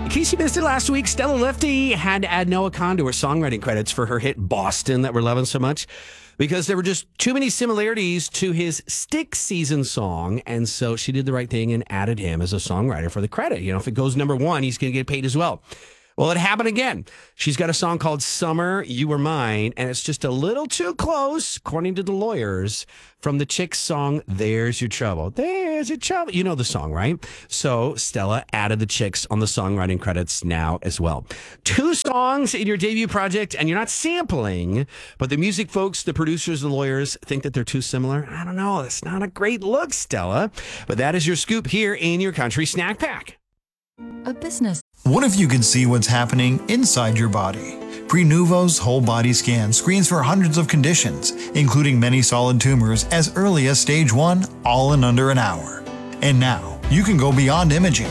In case you missed it last week, Stella Lifty had to add Noah Kahn to her songwriting credits for her hit Boston that we're loving so much because there were just too many similarities to his Stick Season song. And so she did the right thing and added him as a songwriter for the credit. You know, if it goes number one, he's going to get paid as well. Well, it happened again. She's got a song called Summer, You Were Mine, and it's just a little too close, according to the lawyers, from the Chicks song, There's Your Trouble. There's Your Trouble. You know the song, right? So Stella added the Chicks on the songwriting credits now as well. 2 songs in your debut project, and you're not sampling, but the music folks, the producers, the lawyers think that they're too similar. I don't know. It's not a great look, Stella. But that is your scoop here in your Country Snack Pack. A business. What if you could see what's happening inside your body? Prenuvo's whole body scan screens for hundreds of conditions, including many solid tumors as early as stage 1, all in under an hour. And now, you can go beyond imaging